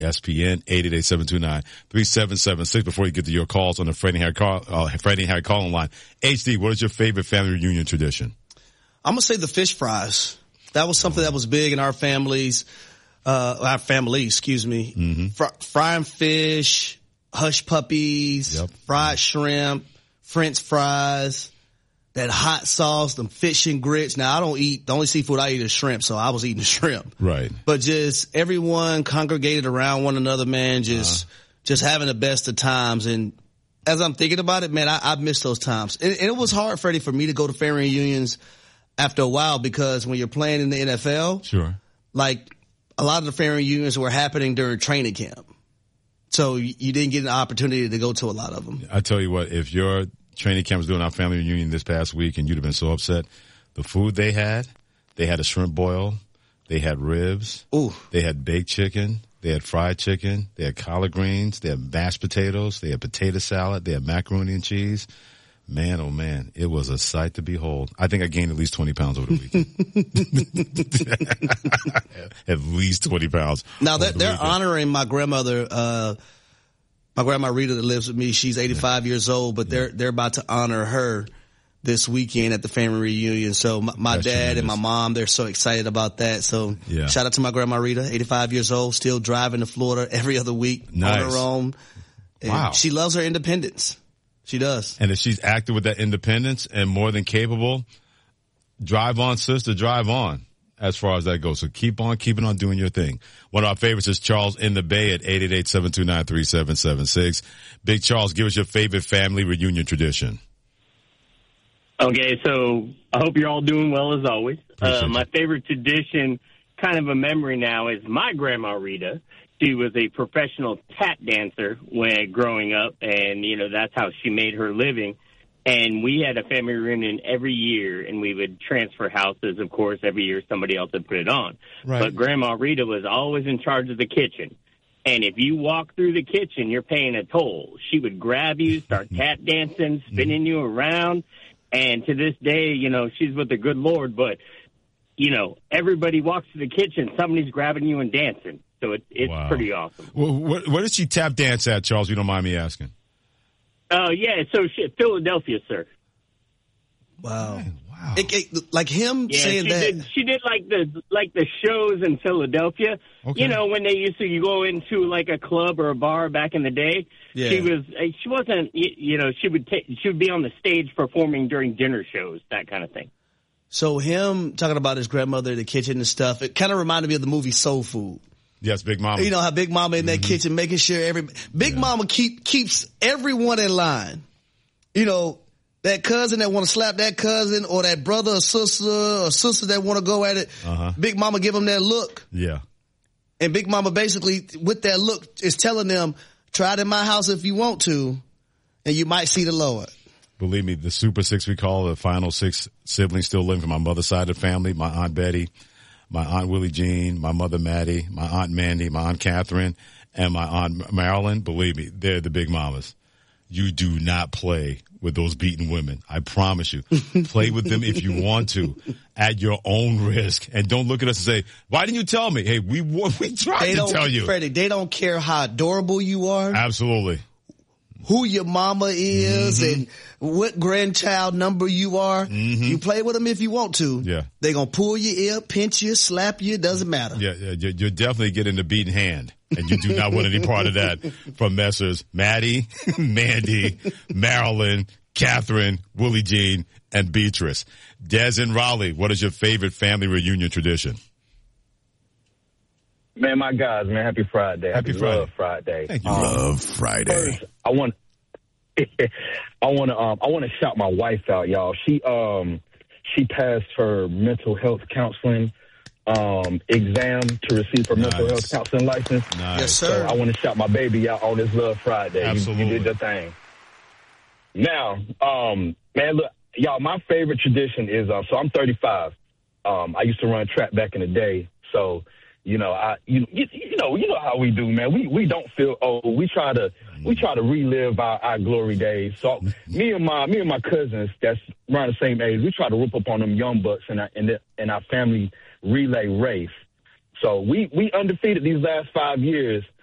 ESPN, 888-729-3776. Before you get to your calls on the Freddie and Harry calling line, HD, what is your favorite family reunion tradition? I'm going to say the fish fries. That was something that was big in our family, Mm-hmm. Frying fish, hush puppies, fried shrimp, French fries, that hot sauce, them fish and grits. Now, I don't eat, the only seafood I eat is shrimp, so I was eating shrimp. Right. But just everyone congregated around one another, man, just having the best of times. And as I'm thinking about it, man, I miss those times. And it was hard, Freddie, for me to go to family reunions after a while, because when you're playing in the NFL, sure, like a lot of the family reunions were happening during training camp. So you didn't get an opportunity to go to a lot of them. I tell you what, if your training camp was doing our family reunion this past week and you'd have been so upset, the food they had a shrimp boil, they had ribs, they had baked chicken, they had fried chicken, they had collard greens, they had mashed potatoes, they had potato salad, they had macaroni and cheese. Man, oh man, it was a sight to behold. I think I gained at least 20 pounds over the weekend. At least 20 pounds. Now they're honoring my grandmother, my grandma Rita that lives with me. She's 85 years old, but they're about to honor her this weekend at the family reunion. So my dad and my mom, they're so excited about that. So shout out to my grandma Rita, 85 years old, still driving to Florida every other week on her own. And wow. She loves her independence. She does. And if she's active with that independence and more than capable, drive on, sister, drive on, as far as that goes. So keep on keeping on doing your thing. One of our favorites is Charles in the Bay at 888-729-3776. Big Charles, give us your favorite family reunion tradition. Okay, so I hope you're all doing well as always. My favorite tradition, kind of a memory now, is my grandma Rita. She was a professional tap dancer when growing up, and, you know, that's how she made her living. And we had a family reunion every year, and we would transfer houses, of course, every year somebody else would put it on. Right. But Grandma Rita was always in charge of the kitchen. And if you walk through the kitchen, you're paying a toll. She would grab you, start tap dancing, spinning you around. And to this day, you know, she's with the good Lord, but, you know, everybody walks to the kitchen, somebody's grabbing you and dancing. So it's pretty awesome. Well, where did she tap dance at, Charles? You don't mind me asking? Yeah, so Philadelphia, sir. Wow. Man, wow. Like him saying that. She did like the shows in Philadelphia. Okay. You know, when they used to, you go into like a club or a bar back in the day. Yeah. She wasn't, you know, she would be on the stage performing during dinner shows, that kind of thing. So him talking about his grandmother in the kitchen and stuff, it kind of reminded me of the movie Soul Food. Yes, Big Mama. You know how Big Mama in that kitchen making sure Big Mama keeps everyone in line. You know, that cousin that want to slap that cousin, or that brother or sister that want to go at it. Big Mama give them that look. Yeah. And Big Mama basically with that look is telling them, try it in my house if you want to, and you might see the Lord. Believe me, the Super Six we call the final six siblings still living from my mother's side of the family. My Aunt Betty, my Aunt Willie Jean, my mother Maddie, my Aunt Mandy, my Aunt Catherine, and my Aunt Marilyn. Believe me, they're the big mamas. You do not play with those beaten women. I promise you. Play with them if you want to, at your own risk. And don't look at us and say, why didn't you tell me? Hey, we tried to tell you. Freddie, they don't care how adorable you are. Absolutely. Who your mama is and what grandchild number you are. You play with them if you want to. Yeah. They're going to pull your ear, pinch you, slap you. It doesn't matter. Yeah, you're definitely getting the beaten hand. And you do not want any part of that from Messrs. Maddie, Mandy, Marilyn, Catherine, Willie Jean, and Beatrice. Des in Raleigh, what is your favorite family reunion tradition? Man, my guys, man, happy Friday. Happy Friday. Love Friday. Thank you. Love Friday. First, I want to shout my wife out, y'all. She passed her mental health counseling exam to receive her mental health counseling license. Nice. Yes, sir. So I want to shout my baby out on this Love Friday. Absolutely. You did your thing. Now, man, look, y'all, my favorite tradition is, so I'm 35. I used to run track back in the day. So, you know, you know how we do, man. We don't feel old. We try to relive our glory days. So me and my cousins that's around the same age, we try to rip up on them young bucks in our family relay race. So we undefeated these last 5 years.